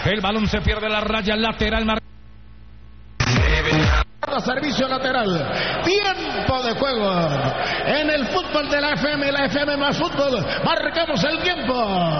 El balón se pierde la raya lateral. Servicio lateral, tiempo de juego en el fútbol de la FM más fútbol, marcamos el tiempo.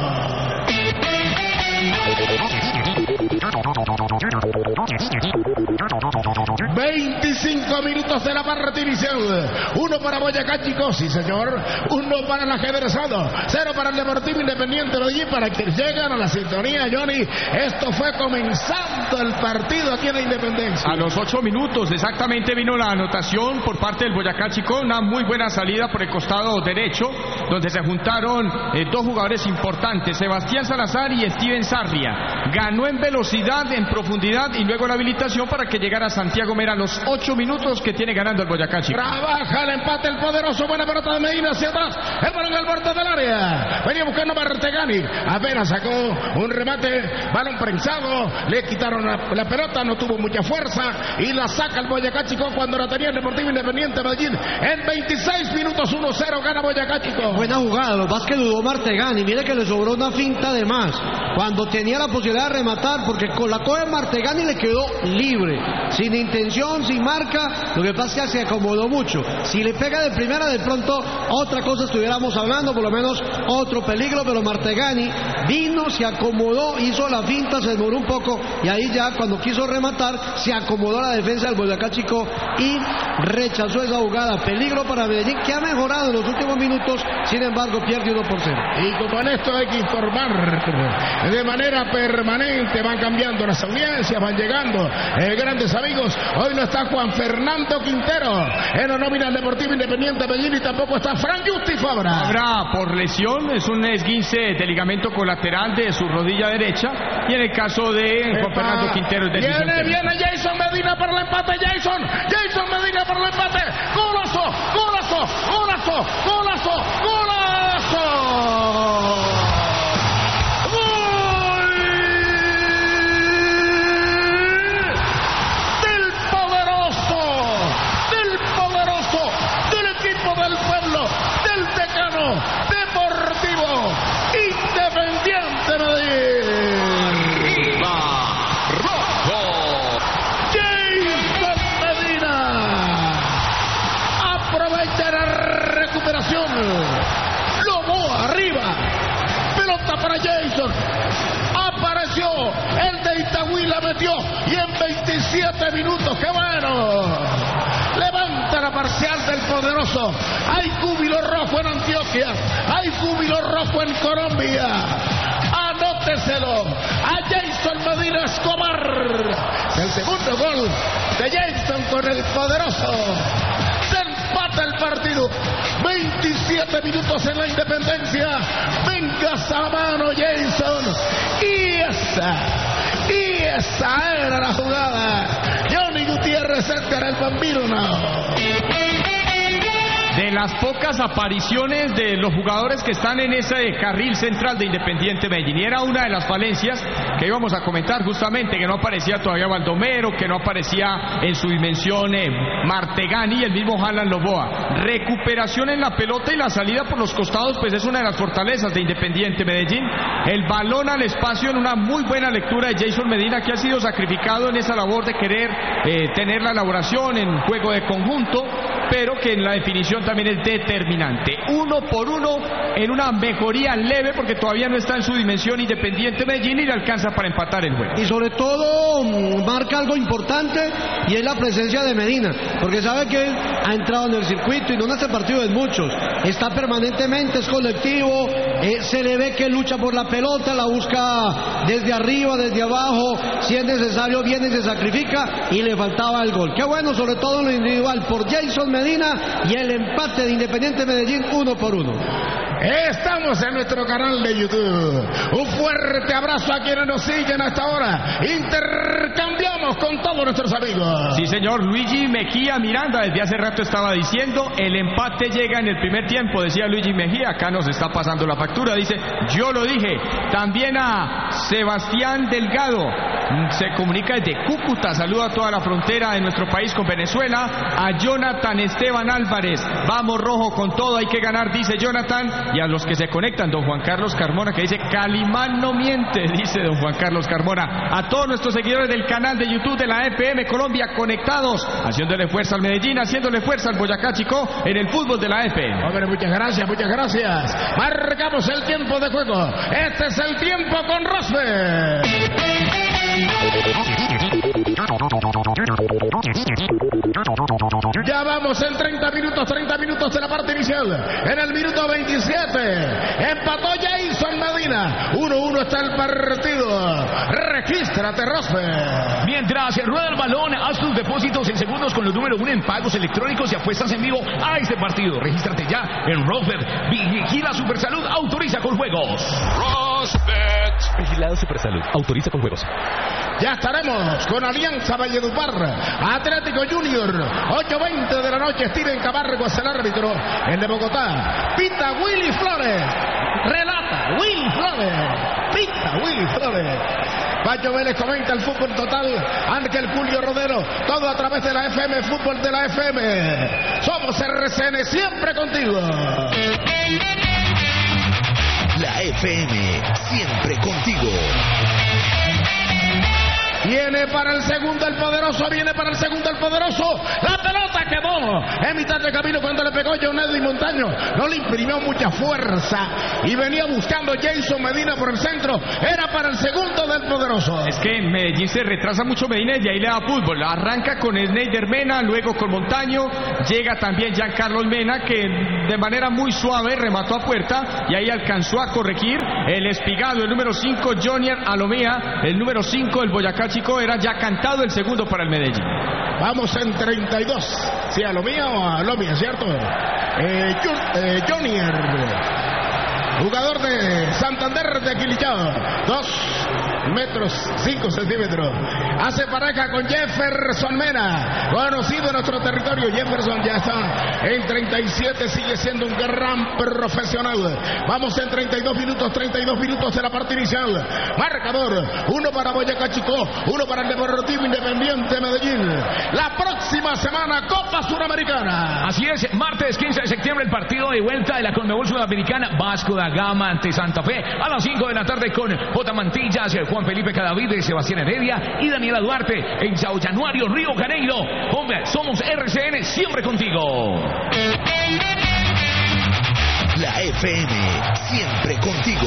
25 minutos de la parte inicial. 1 para Boyacá Chico, sí señor. 1 para el ajedrezado. 0 para el Deportivo Independiente Medellín. Para que llegan a la sintonía, Johnny. Esto fue comenzando el partido aquí en la Independencia. A los 8 minutos exactamente vino la anotación por parte del Boyacá Chico. Una muy buena salida por el costado derecho, donde se juntaron dos jugadores importantes, Sebastián Salazar y Steven Sarria. Ganó en velocidad, en profundidad y luego la habilitación para que llegara Santiago Mera a los 8 minutos que tiene ganando el Boyacá Chico. Trabaja el empate el poderoso, buena pelota de Medina hacia atrás, el balón al borde del área, venía buscando Martegani, apenas sacó un remate, balón prensado, le quitaron la pelota, no tuvo mucha fuerza y la saca el Boyacá Chico cuando la tenía el Deportivo Independiente Medellín. En 26 minutos 1-0 gana Boyacá Chico. Buena jugada, lo más que dudó Martegani, mire que le sobró una finta de más cuando tenía la posibilidad de rematar, porque con la coge Martegani le quedó libre, sin intención, sin marca. Lo que pasa es que se acomodó mucho. Si le pega de primera, de pronto otra cosa estuviéramos hablando, por lo menos otro peligro, pero Martegani vino, se acomodó, hizo la finta, se demoró un poco y ahí ya cuando quiso rematar se acomodó la defensa del Boyacá Chico y rechazó esa jugada. Peligro para Medellín, que ha mejorado en los últimos minutos, sin embargo pierde 1-0. Y como en esto hay que informar de manera permanente, van cambiando las audiencias, van llegando grandes amigos. Hoy no está Juan Fernando Quintero en la nómina del Deportivo Independiente Medellín y tampoco está Fran Justi Fabra. Fabra por lesión, es un esguince de ligamento colateral de su rodilla derecha, y en el caso de Juan Fernando Quintero es de viene Jason Medina para el empate. Jason Medina para el empate. Golazo. Deportivo Independiente Medellín. ¡Viva Rojo! Jason Medina aprovecha la recuperación. Lobo arriba. Pelota para Jason. Apareció el de Itagüí, la metió y en 27 minutos, ¡qué bueno! Levanta la parcial del poderoso. Hay júbilo rojo en Antioquia, hay júbilo rojo en Colombia. Anóteselo a Jason Medina Escobar. El segundo gol de Jason con el poderoso. Se empata el partido. 27 minutos en la Independencia. Venga esa mano, Jason. Y esa era la jugada. Johnny Gutiérrez cerca del Bambino. De las pocas apariciones de los jugadores que están en ese carril central de Independiente Medellín, y era una de las falencias que íbamos a comentar justamente, que no aparecía todavía Baldomero, que no aparecía en su dimensión Martegani y el mismo Alan Loboa. Recuperación en la pelota y la salida por los costados, pues es una de las fortalezas de Independiente Medellín. El balón al espacio en una muy buena lectura de Jason Medina, que ha sido sacrificado en esa labor de querer tener la elaboración en juego de conjunto, pero que en la definición también es determinante. 1-1 en una mejoría leve, porque todavía no está en su dimensión Independiente Medellín y le alcanza para empatar el juego. Y sobre todo marca algo importante, y es la presencia de Medina, porque sabe que él ha entrado en el circuito y no en este partido en muchos, está permanentemente, es colectivo, se le ve que lucha por la pelota, la busca desde arriba, desde abajo, si es necesario viene y se sacrifica, y le faltaba el gol. Qué bueno, sobre todo en lo individual por Jason Medina, y el empate de Independiente Medellín 1-1. Estamos en nuestro canal de YouTube. Un fuerte abrazo a quienes nos siguen hasta ahora. Intercambiamos con todos nuestros amigos. Sí, señor. Luigi Mejía Miranda desde hace rato estaba diciendo: el empate llega en el primer tiempo, decía Luigi Mejía. Acá nos está pasando la factura, dice: yo lo dije. También a Sebastián Delgado: se comunica desde Cúcuta, saluda a toda la frontera de nuestro país con Venezuela. A Jonathan Esteban Álvarez, vamos rojo con todo, hay que ganar, dice Jonathan. Y a los que se conectan, don Juan Carlos Carmona, que dice Calimán no miente, dice don Juan Carlos Carmona. A todos nuestros seguidores del canal de YouTube de la FM Colombia conectados, haciéndole fuerza al Medellín, haciéndole fuerza al Boyacá Chicó en el fútbol de la FM. Hombre, muchas gracias, muchas gracias. Marcamos el tiempo de juego. Este es el tiempo con Rosberg. Ya vamos en 30 minutos de la parte inicial. En el minuto 27 empató Jason Medina. 1-1 está el partido. Regístrate, Rosberg. Mientras rueda el balón, haz tus depósitos en segundos con los número 1 en pagos electrónicos y apuestas en vivo a este partido. Regístrate ya en Rosberg. Vigila Supersalud, autoriza con juegos. Rosberg. Vigilado Supersalud, autoriza con juegos. Ya estaremos con Alianza Valledupar, Atlético Junior, 8:20 de la noche. Steven Camargo es el árbitro. El de Bogotá, pita Willy Flores. Relata Willy Flores. Pita Willy Flores. Pacho Vélez comenta el fútbol total. Ángel Julio Rodero, todo a través de la FM, fútbol de la FM. Somos RCN, siempre contigo. La FM, siempre contigo. Viene para el segundo el poderoso, viene para el segundo el poderoso. La pelota quedó en mitad de camino cuando le pegó John Edwin Montaño. No le imprimió mucha fuerza y venía buscando Jason Medina por el centro. Era para el segundo del poderoso. Es que en Medellín se retrasa mucho Medina y ahí le da fútbol. Arranca con Sneider Mena, luego con Montaño. Llega también Giancarlos Mena, que de manera muy suave remató a puerta y ahí alcanzó a corregir el Espigado. El número 5, Jonier Alomía. El número 5, el Boyacá Chico, era ya cantado el segundo para el Medellín. Vamos en 32. ¿Sí, Alomía o Alomía, cierto? Jonier, jugador de Santander de Quilichao, 2 metros 5 centímetros. Hace pareja con Jefferson Mena, conocido en nuestro territorio. Jefferson ya está en 37, sigue siendo un gran profesional. Vamos en 32 minutos de la parte inicial. Marcador, 1 para Boyacá Chicó, 1 para el Deportivo Independiente Medellín. La próxima semana, Copa Suramericana. Así es, martes 15 de septiembre, el partido de vuelta de la Conmebol Sudamericana. Vasco da Gama ante Santa Fe a las 5 de la tarde con J. Mantillas, Juan Felipe Cadavid, Sebastián Heredia y Daniela Duarte en Sao Januario, Río Janeiro. Hombre, somos RCN, siempre contigo. La FM, siempre contigo.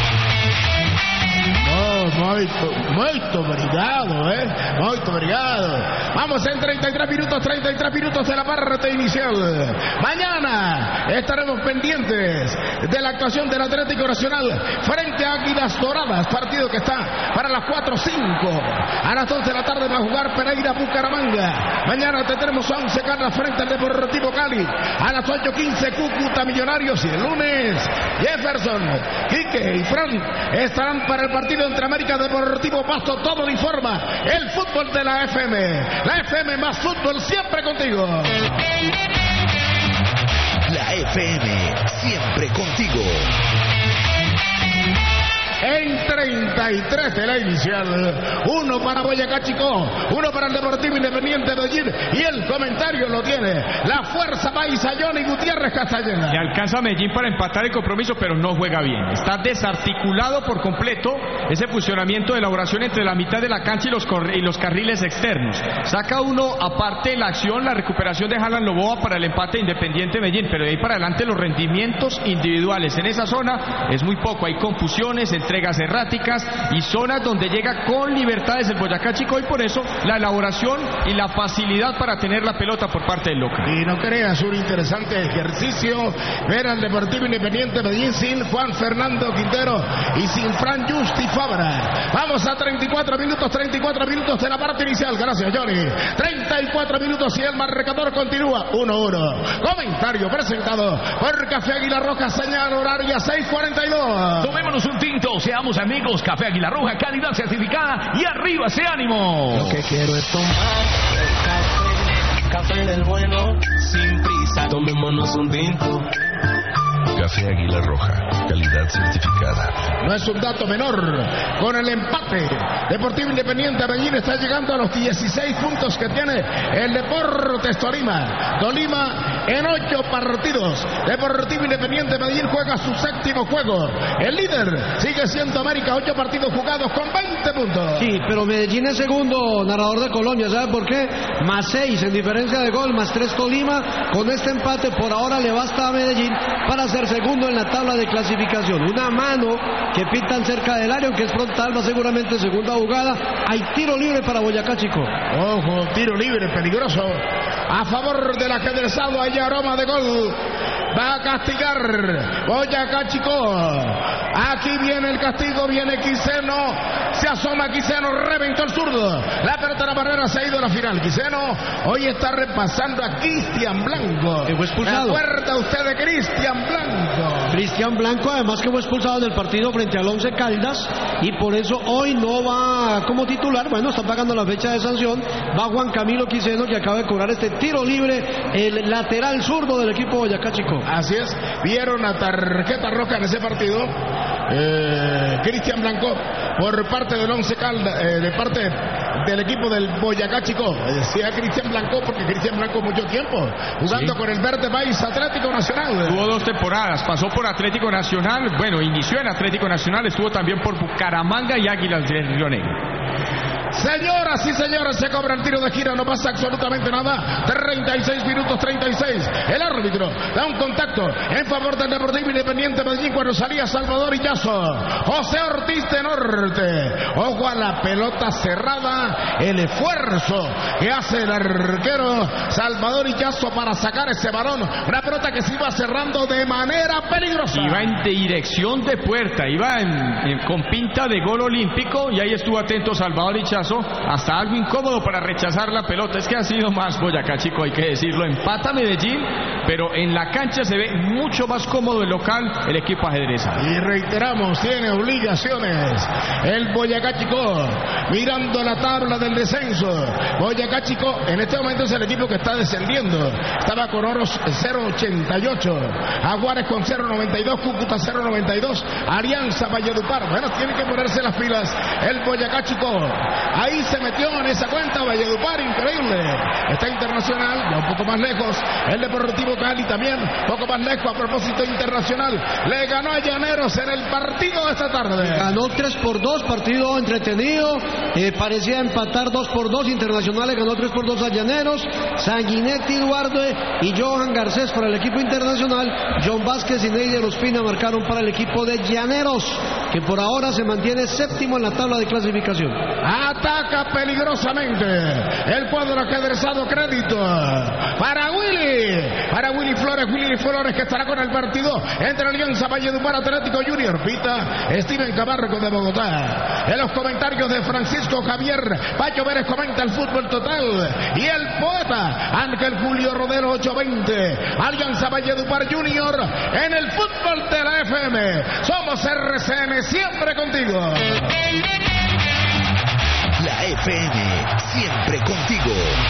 Muito obrigado, muito obrigado. Vamos en 33 minutos de la parte inicial. Mañana estaremos pendientes de la actuación del Atlético Nacional frente a Águilas Doradas, partido que está para las 4:05. A las 2 de la tarde va a jugar Pereira Bucaramanga. Mañana tendremos a 11 Caldas frente al Deportivo Cali. A las 8:15 Cúcuta Millonarios, y el lunes Jefferson, Quique y Fran estarán para el partido entre América Deportivo Pasto. Todo informa el fútbol de la FM. La FM más fútbol, siempre contigo. La FM, siempre contigo. En 33 de la inicial, 1 para Boyacá Chicó, 1 para el Deportivo Independiente Medellín, y el comentario lo tiene la fuerza paisa Johnny Gutiérrez Castellana. Le alcanza a Medellín para empatar el compromiso, pero no juega bien. Está desarticulado por completo ese funcionamiento de elaboración entre la mitad de la cancha y los carriles externos. Saca uno aparte la acción, la recuperación de Alan Loboa para el empate Independiente Medellín, pero de ahí para adelante los rendimientos individuales en esa zona es muy poco. Hay confusiones, entregas erráticas y zonas donde llega con libertades el Boyacá Chicó, y por eso la elaboración y la facilidad para tener la pelota por parte del local. Y no creas, un interesante ejercicio ver al Deportivo Independiente Medellín sin Juan Fernando Quintero y sin Fran Justi Fabra. Vamos a 34 minutos de la parte inicial. Gracias, Johnny. 34 minutos y el marcador continúa 1-1. Comentario presentado por Café Águila Roja, señal horaria 6:42. Tomémonos un tinto, seamos amigos. Café Águila Roja, calidad certificada, y arriba ese ánimo. Lo que quiero es tomar café del bueno, sin prisa. Tomémonos un tinto. Café Águila Roja, calidad certificada. No es un dato menor. Con el empate, Deportivo Independiente Medellín está llegando a los 16 puntos que tiene el Deportes Tolima. Tolima en 8 partidos. Deportivo Independiente Medellín juega su 7º juego. El líder sigue siendo América, 8 partidos jugados con 20 puntos. Sí, pero Medellín es segundo, narrador de Colombia. ¿Sabe por qué? Más 6 en diferencia de gol, más 3 Tolima. Con este empate por ahora le basta a Medellín para ser segundo en la tabla de clasificación. Una mano que pitan cerca del área, aunque es frontal, va seguramente segunda jugada. Hay tiro libre para Boyacá Chico. Ojo, tiro libre peligroso a favor del ajedrezado. Hay aroma de gol. Va a castigar Boyacá Chico. Aquí viene el castigo, viene Quiseno. Se asoma Quiseno, reventó el zurdo. La pelota de la barrera se ha ido a la final. Quiseno hoy está repasando a Cristian Blanco. Que fue expulsado. ¿Se acuerda usted de Cristian Blanco? Cristian Blanco, además que fue expulsado del partido frente al Once Caldas y por eso hoy no va como titular. Bueno, está pagando la fecha de sanción. Va Juan Camilo Quiseno, que acaba de cobrar este tiro libre, el lateral zurdo del equipo Boyacá Chico. Así es, vieron a tarjeta roja en ese partido. Cristian Blanco por parte del Once Caldas, de parte del equipo del Boyacá Chico. Decía Cristian Blanco porque Cristian Blanco mucho tiempo jugando con el Verde País Atlético Nacional. Tuvo 2 temporadas, pasó por Atlético Nacional, bueno, inició en Atlético Nacional, estuvo también por Bucaramanga y Águilas del Río Negro. Señoras y señores, se cobra el tiro de gira, no pasa absolutamente nada. 36 minutos 36. El árbitro da un contacto en favor del Deportivo Independiente Medellín cuando salía Salvador Illazo. José Ortiz de Norte. Ojo a la pelota cerrada. El esfuerzo que hace el arquero Salvador Illazo para sacar ese balón. Una pelota que se iba cerrando de manera peligrosa. Iba en dirección de puerta, iba con pinta de gol olímpico y ahí estuvo atento Salvador Illazo. Hasta algo incómodo para rechazar la pelota. Es que ha sido más Boyacá Chico, hay que decirlo. Empata Medellín, pero en la cancha se ve mucho más cómodo el local, el equipo ajedrezado. Y reiteramos, tiene obligaciones el Boyacá Chico, mirando la tabla del descenso. Boyacá Chico en este momento es el equipo que está descendiendo. Estaba con Oros 0.88, Jaguares con 0.92, Cúcuta 0.92, Alianza Valledupar. Bueno, tiene que ponerse las pilas el Boyacá Chico. Ahí se metió en esa cuenta Valledupar, increíble. Está Internacional, ya un poco más lejos. El Deportivo Cali también, un poco más lejos a propósito internacional. Le ganó a Llaneros en el partido de esta tarde. Ganó 3-2, partido entretenido. Parecía empatar 2-2. Internacional le ganó 3-2 a Llaneros. Sanguinetti, Duarte y Johan Garcés para el equipo internacional. John Vázquez y Neider Ospina marcaron para el equipo de Llaneros, que por ahora se mantiene séptimo en la tabla de clasificación. Ataca peligrosamente el cuadro ajedrezado. Crédito para Willy Flores, que estará con el partido entre Alianza Valledupar Atlético Junior. Pita Steven Camargo de Bogotá. En los comentarios de Francisco Javier Pacho Pérez comenta el fútbol total y el poeta Ángel Julio Rodero 820. Alianza Valledupar Junior en el fútbol de la FM. Somos RCN, siempre contigo. La FM, siempre contigo.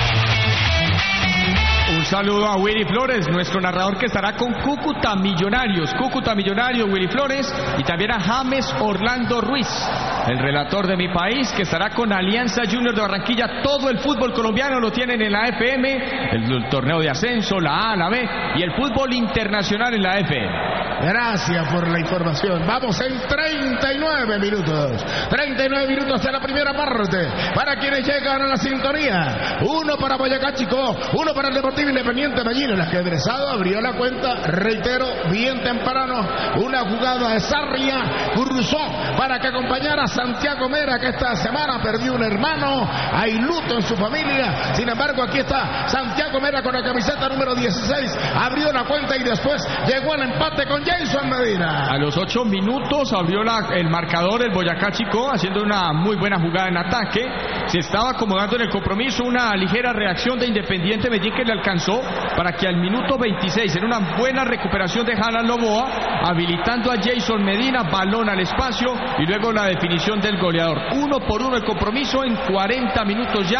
Un saludo a Willy Flores, nuestro narrador que estará con Cúcuta Millonarios, Willy Flores, y también a James Orlando Ruiz, el relator de mi país, que estará con Alianza Junior de Barranquilla. Todo el fútbol colombiano lo tienen en la FM, el torneo de ascenso, la A, la B y el fútbol internacional en la FM. Gracias por la información. Vamos en 39 minutos. 39 minutos de la primera parte. Para quienes llegan a la sintonía. 1 para Boyacá Chico, 1 para el Deportivo Independiente Medellín. El ajedrezado abrió la cuenta, reitero, bien temprano. Una jugada de Sarria, cruzó para que acompañara a Santiago Mera, que esta semana perdió un hermano. Hay luto en su familia. Sin embargo, aquí está Santiago Mera con la camiseta número 16. Abrió la cuenta y después llegó al empate con Jason Medina. A los 8 minutos abrió el marcador el Boyacá Chico, haciendo una muy buena jugada en ataque. Se estaba acomodando en el compromiso, una ligera reacción de Independiente Medellín que le alcanzó para que al minuto 26, en una buena recuperación de Jalan Loboa, habilitando a Jason Medina, balón al espacio y luego la definición del goleador. 1-1 el compromiso en 40 minutos ya.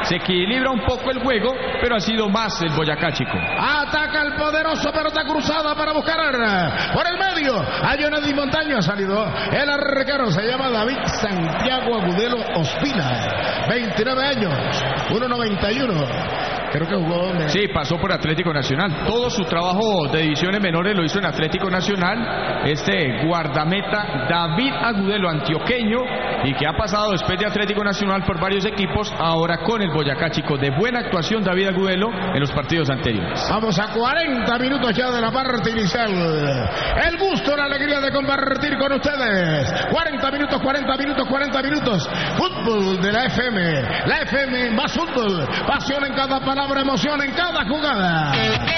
se equilibra un poco el juego, pero ha sido más el Boyacá Chico. Ataca el poderoso, pelota cruzada para buscar por el medio. A Jonathan Montaño ha salido. El arquero se llama David Santiago Agudelo Ospina. 29 años, 1.91. Creo que jugó. Sí, pasó por Atlético Nacional. Todo su trabajo de divisiones menores lo hizo en Atlético Nacional. Este guardameta David Agudelo, antioqueño, y que ha pasado después de Atlético Nacional por varios equipos, ahora con el Boyacá Chico. De buena actuación David Agudelo en los partidos anteriores. Vamos a 40 minutos ya de la parte inicial. El gusto, la alegría de compartir con ustedes. 40 minutos, 40 minutos, 40 minutos. Fútbol de la FM. La FM más fútbol. Pasión en cada palabra, emoción en cada jugada.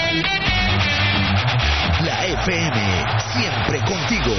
La FM, siempre contigo.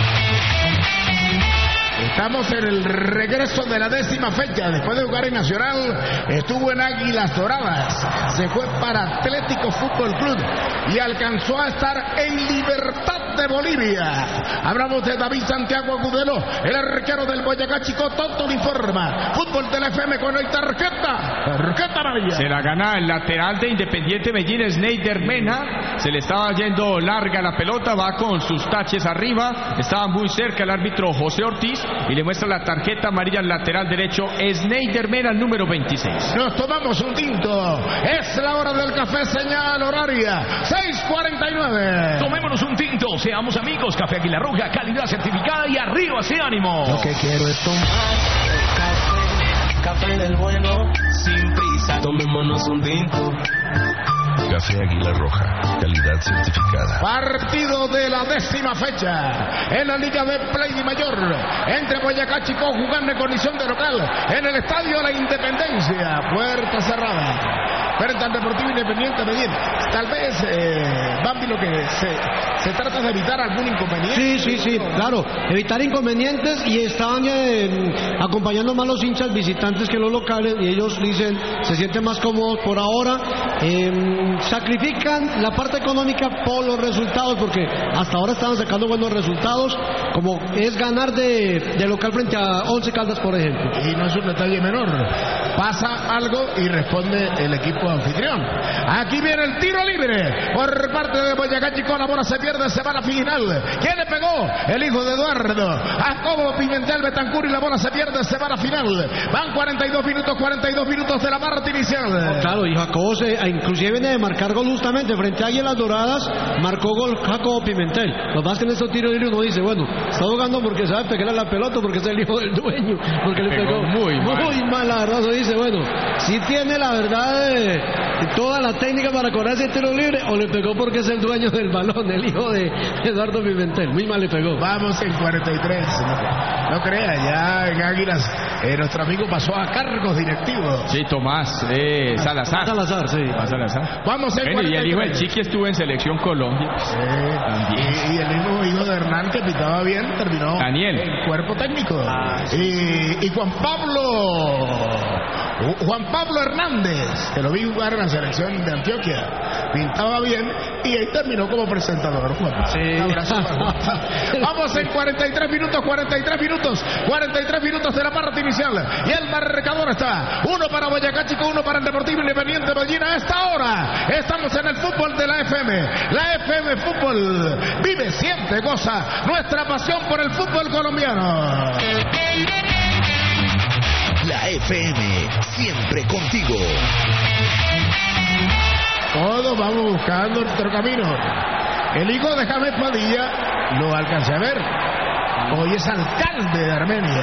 Estamos en el regreso de la 10ª fecha. Después de jugar en Nacional, estuvo en Águilas Doradas. Se fue para Atlético Fútbol Club y alcanzó a estar en Libertad de Bolivia. Hablamos de David Santiago Agudelo, el arquero del Boyacá Chico. Toto le informa. Fútbol de la FM con el tarjeta amarilla. Se la gana el lateral de Independiente Medellín, Sneider Mena. Se le estaba yendo larga la pelota, va con sus taches arriba. Estaba muy cerca el árbitro José Ortiz y le muestra la tarjeta amarilla al lateral derecho, Sneider Mena, el número 26. Nos tomamos un tinto. Es la hora del café, señal horaria 6:49. Tomémonos un tinto, seamos amigos. Café Águila Roja, calidad certificada y arriba ese ánimo. Lo que quiero es tomar café del bueno, sin prisa. Tomémonos un tinto. Café Águila Roja, calidad certificada. Partido de la 10ª fecha en la Liga de Play Mayor entre Boyacá Chico jugando en condición de local en el Estadio La Independencia. Puerta cerrada frente al Deportivo Independiente Medellín. Tal vez, Bambi, lo que se trata de evitar algún inconveniente. Sí, claro, evitar inconvenientes, y estaban acompañando más los hinchas visitantes que los locales, y ellos dicen, se sienten más cómodos por ahora. Sacrifican la parte económica por los resultados, porque hasta ahora estaban sacando buenos resultados, como es ganar de local frente a Once Caldas, por ejemplo. Y no es un detalle menor. Pasa algo y responde el equipo anfitrión. Aquí viene el tiro libre por parte de Boyacá Chico. La bola se pierde, se va a la final. ¿Quién le pegó? El hijo de Eduardo, Jacobo Pimentel Betancur, y la bola se pierde, se va a la final. Van 42 minutos de la parte inicial. Claro, y Jacobo inclusive viene de marcar gol justamente frente a Águilas Doradas. Marcó gol Jacobo Pimentel. Lo más que en estos tiros libres uno dice, bueno, está jugando porque sabe pegarle la pelota, porque es el hijo del dueño, porque le pegó muy mal, la verdad. Uno dice, bueno, si tiene la verdad toda la técnica para cobrar ese tiro libre, o le pegó porque es el dueño del balón, el hijo de Eduardo Pimentel. Muy mal le pegó. Vamos en 43. No crea, ya en Águilas nuestro amigo pasó a cargos directivos. Sí, Tomás Salazar. Salazar. Vamos en 43. Y el hijo del Chiqui estuvo en Selección Colombia. Y el mismo hijo de Hernán, que pitaba bien, terminó Daniel en cuerpo técnico. Y Juan Pablo Hernández, que lo vi jugar en la selección de Antioquia, pintaba bien y ahí terminó como presentador. Sí. Un abrazo. Vamos en 43 minutos de la parte inicial, y el marcador está 1 para Boyacá Chico, 1 para el Deportivo Independiente Medellín. A esta hora estamos en el fútbol de la FM. La FM Fútbol vive, siente, goza nuestra pasión por el fútbol colombiano. La FM, siempre contigo. Todos vamos buscando nuestro camino. El hijo de James Padilla lo alcancé a ver. Hoy es alcalde de Armenia.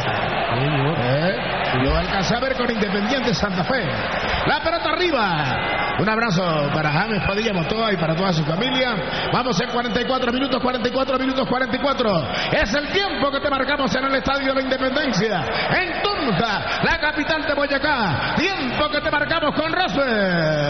Lo alcancé a ver con Independiente Santa Fe. La pelota arriba. Un abrazo para James Padilla Motoa y para toda su familia. Vamos en 44 minutos. Es el tiempo que te marcamos en el Estadio de la Independencia, en Tunja, la capital de Boyacá. Tiempo que te marcamos con Rosberg.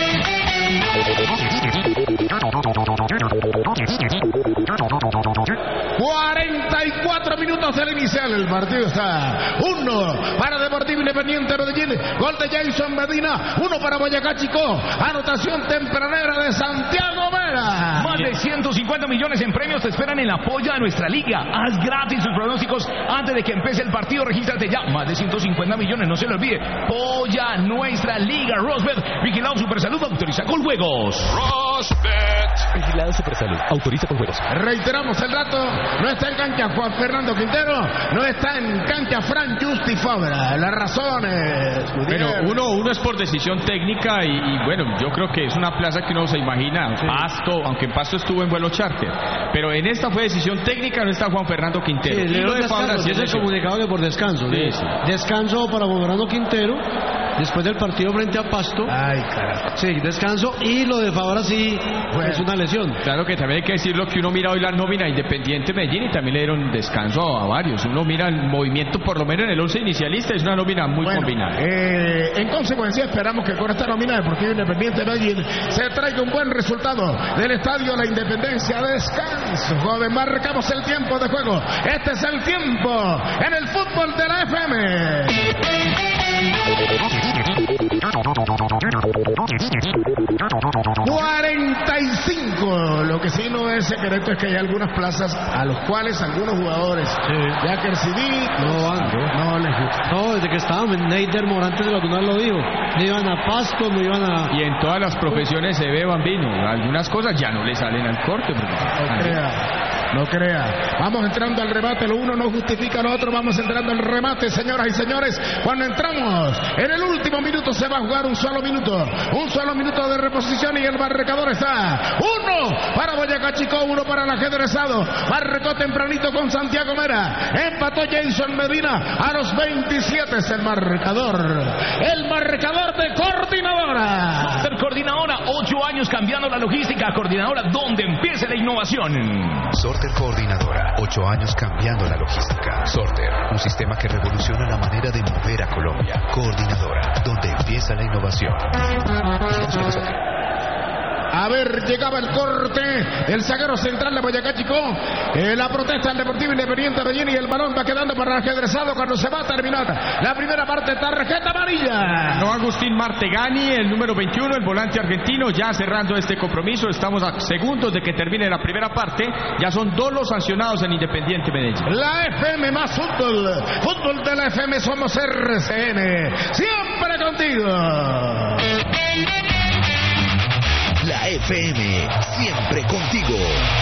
44 minutos del inicial. El partido está 1 para Deportivo Independiente Medellín. Gol de Jason Medina. 1 para Boyacá Chico. Anotación tempranera de Santiago Mena. juega. Más de 150 millones en premios te esperan en la polla de nuestra liga. Haz gratis tus pronósticos antes de que empiece el partido. Regístrate ya. Más de 150 millones, no se lo olvide. Polla nuestra liga. Rosbet, vigilado Supersalud, autoriza con juegos. Rosbet, vigilado Supersalud, autoriza con juegos. Reiteramos el dato. No está en cancha Juan Fernando Quintero. No está en cancha Fran Justi Fabra. Las razones. Pero uno es por decisión técnica y bueno, yo creo que es una plaza que uno se imagina. Pasto, aunque en Pasto estuvo en vuelo charter. Pero en esta fue decisión técnica, no está Juan Fernando Quintero. Sí, y lo de Fabra sí es el comunicado de por descanso. Sí, sí. Descanso para Juan Fernando Quintero después del partido frente a Pasto. Ay, carajo. Sí, descanso. Y lo de Fabra sí es una lesión. Claro que también hay que decirlo que uno mira hoy la nómina Independiente Medellín y también le dieron descanso a varios. Uno mira el movimiento, por lo menos en el 11 inicialista, es una nómina muy combinada. En consecuencia, esperamos que con esta nómina Deportivo Independiente Medellín se traiga un buen resultado del Estadio La Independencia. Descanso, joven, marcamos el tiempo de juego. Este es el tiempo en el fútbol de la FM. 45. Lo que sí no es secreto es que hay algunas plazas a los cuales algunos jugadores, ya que el CD no les gusta. No, desde que estábamos, Neider Morantes de la Tunal lo dijo. No iban a Pasto, no iban a... Y en todas las profesiones se ve Bambino. Algunas cosas ya no le salen al corte. No crea. Vamos entrando al remate. Lo uno no justifica lo otro. Vamos entrando al remate, señoras y señores. Cuando entramos en el último minuto se va a jugar un solo minuto. Un solo minuto de reposición y el marcador está 1 para Boyacá Chico, 1 para el ajedrezado. Marcó tempranito con Santiago Mera. Empató Jason Medina a los 27. Es el marcador. El marcador de Coordinadora. Master Coordinadora, 8 años cambiando la logística. Coordinadora, donde empiece la innovación. Sorter Coordinadora, 8 años cambiando la logística. Sorter, un sistema que revoluciona la manera de mover a Colombia. Coordinadora, donde empieza la innovación. A ver, llegaba el corte. El zaguero central de Boyacá Chico. La protesta del Deportivo Independiente Medellín y el balón va quedando para el ajedrezado cuando se va a terminar la primera parte. Tarjeta amarilla. No, Agustín Martegani, el número 21, el volante argentino, ya cerrando este compromiso. Estamos a segundos de que termine la primera parte. Ya son 2 los sancionados en Independiente Medellín. La FM más fútbol. Fútbol de la FM somos RCN. Siempre contigo. La FM, siempre contigo.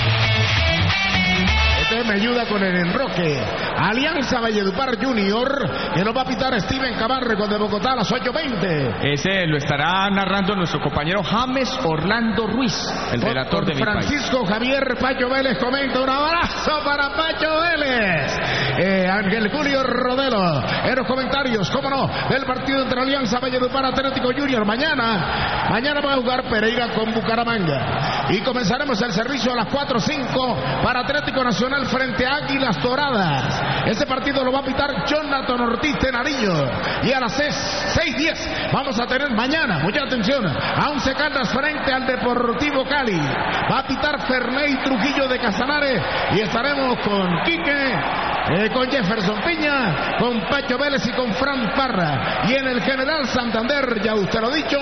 Este me ayuda con el enroque. Alianza Valledupar Junior, que nos va a pitar Steven Camargo de Bogotá a las 8:20. Ese lo estará narrando nuestro compañero James Orlando Ruiz, el relator de mi país. Francisco Javier Pacho Vélez comenta. Un abrazo para Pacho Vélez. Ángel Julio Rodelo en los comentarios, cómo no, del partido entre Alianza Valledupar Atlético Junior. Mañana va a jugar Pereira con Bucaramanga y comenzaremos el servicio a las 4:05 para Atlético Nacional frente a Águilas Doradas. Este partido lo va a pitar Jonathan Ortiz de Nariño y a las 6:10 vamos a tener mañana, mucha atención, a Once Caldas frente al Deportivo Cali. Va a pitar Ferney Trujillo de Casanare y estaremos con Quique, con Jefferson Piña, con Pacho Vélez y con Fran Parra. Y en el General Santander, ya usted lo ha dicho,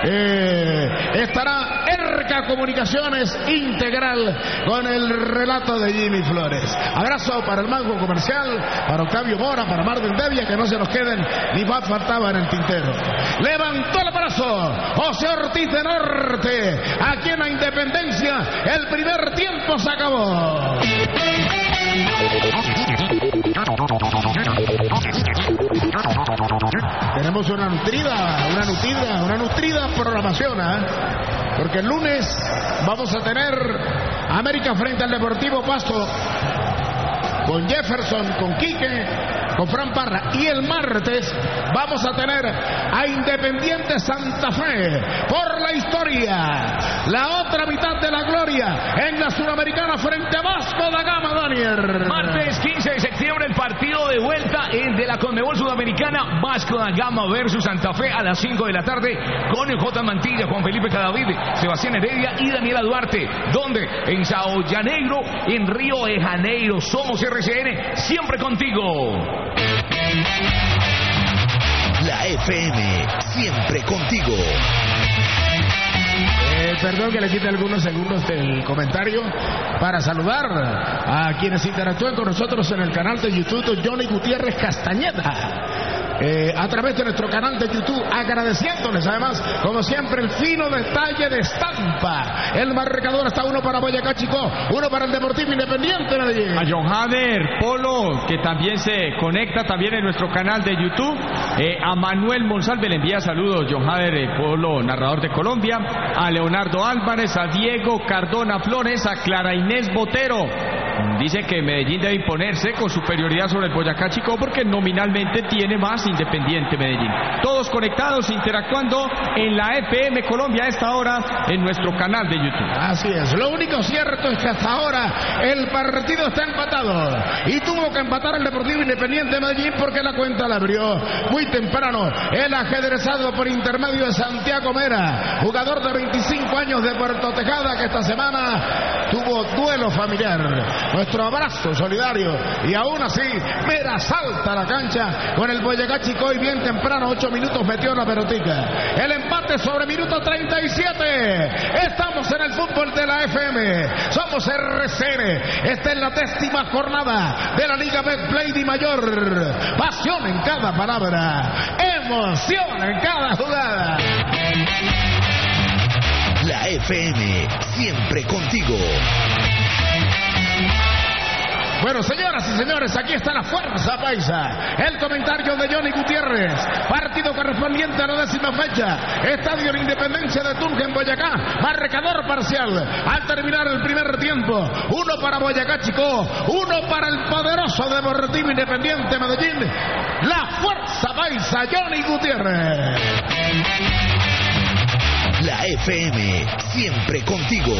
estará Erca Comunicaciones Integral con el relato de Jimmy Flores. Abrazo para el Mango Comercial, para Octavio Mora, para Marvin Devia, que no se nos queden ni más faltaba en el tintero. Levantó el brazo José Ortiz de Norte, aquí en la Independencia. El primer tiempo se acabó. Tenemos una nutrida programación, porque el lunes vamos a tener América frente al Deportivo Pasto con Jefferson, con Quique, con Fran Parra, y el martes vamos a tener a Independiente Santa Fe por la historia, la otra mitad de la gloria en la Sudamericana frente a Vasco da Gama. Daniel, martes 15 de septiembre el partido de vuelta de la Conmebol Sudamericana, Vasco da Gama versus Santa Fe a las 5 de la tarde con el J. Mantilla, Juan Felipe Cadavid, Sebastián Heredia y Daniela Duarte. ¿Dónde? En Sao Janeiro, en Río de Janeiro. Somos RCN, siempre contigo. La FM, siempre contigo. Perdón que le quite algunos segundos del comentario para saludar a quienes interactúan con nosotros en el canal de YouTube Johnny Gutiérrez Castañeda. A través de nuestro canal de YouTube, agradeciéndoles además, como siempre, el fino detalle de estampa. El marcador está 1 para Boyacá Chicó, 1 para el Deportivo Independiente Medellín. A John Hader Polo, que también se conecta también en nuestro canal de YouTube. A Manuel Monsalve le envía saludos, John Hader Polo, narrador de Colombia. A Leonardo Álvarez, a Diego Cardona Flores, a Clara Inés Botero. Dice que Medellín debe imponerse con superioridad sobre el Boyacá Chicó porque nominalmente tiene más Independiente Medellín. Todos conectados, interactuando en la FM Colombia a esta hora en nuestro canal de YouTube. Así es, lo único cierto es que hasta ahora el partido está empatado y tuvo que empatar el Deportivo Independiente Medellín porque la cuenta la abrió muy temprano el ajedrezado por intermedio de Santiago Mera, jugador de 25 años de Puerto Tejada, que esta semana tuvo duelo familiar. Nuestro abrazo solidario, y aún así Mera salta a la cancha con el Boyacá Chicó y bien temprano, 8 minutos metió la pelotica. El empate sobre minuto 37. Estamos en el fútbol de la FM, somos RCN. Esta es la 10ª jornada de la Liga Betplay de Mayor. Pasión en cada palabra, emoción en cada jugada. La FM, siempre contigo. Bueno, señoras y señores, aquí está la fuerza paisa. El comentario de Johnny Gutiérrez. Partido correspondiente a la 10ª fecha. Estadio de Independencia de Tunja en Boyacá. Marcador parcial. Al terminar el primer tiempo, 1 para Boyacá Chicó, 1 para el poderoso Deportivo Independiente Medellín. La fuerza paisa, Johnny Gutiérrez. La FM, siempre contigo.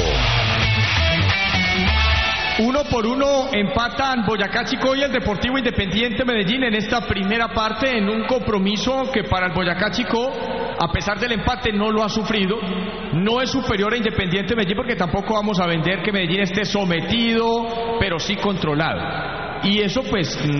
1-1 empatan Boyacá Chicó y el Deportivo Independiente Medellín en esta primera parte, en un compromiso que para el Boyacá Chicó, a pesar del empate, no lo ha sufrido. No es superior a Independiente Medellín porque tampoco vamos a vender que Medellín esté sometido, pero sí controlado. Y eso pues